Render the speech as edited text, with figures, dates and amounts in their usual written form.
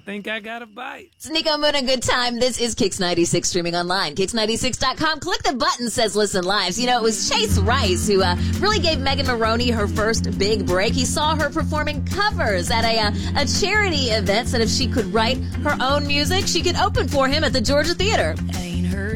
think I got a bite. It's Nico Moon, a good time. This is Kix 96 streaming online. Kix96.com. Click the button says listen live. You know, it was Chase Rice who really gave Megan Maroney her first big break. He saw her performing covers at a charity event, said if she could write her own music, she could open for him at the Georgia Theater.